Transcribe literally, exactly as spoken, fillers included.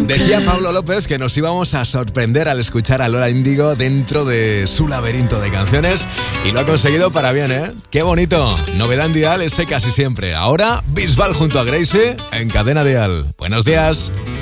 Decía Pablo López que nos íbamos a sorprender al escuchar a Lola Índigo dentro de su laberinto de canciones y lo ha conseguido para bien, ¿eh? ¡Qué bonito! Novedad en Dial, ese casi siempre. Ahora, Bisbal junto a Gracie en Cadena Dial. Buenos días.